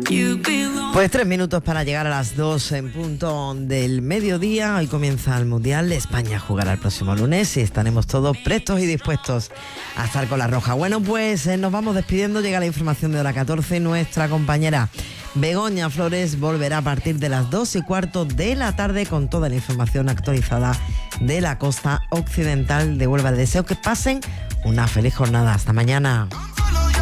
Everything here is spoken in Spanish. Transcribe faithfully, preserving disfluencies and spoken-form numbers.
Pues tres minutos para llegar a las dos en punto del mediodía. Hoy comienza el Mundial. España jugará el próximo lunes y estaremos todos prestos y dispuestos a estar con la roja. Bueno, pues eh, nos vamos despidiendo. Llega la información de hora catorce. Nuestra compañera Begoña Flores volverá a partir de las dos y cuarto de la tarde con toda la información actualizada de la costa occidental de Huelva. Les deseo que pasen una feliz jornada. Hasta mañana.